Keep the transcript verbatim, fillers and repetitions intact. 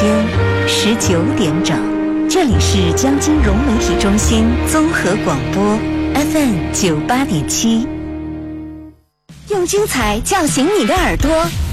间十九点整，这里是江金融媒体中心综合广播 F M 九八点七，用精彩叫醒你的耳朵。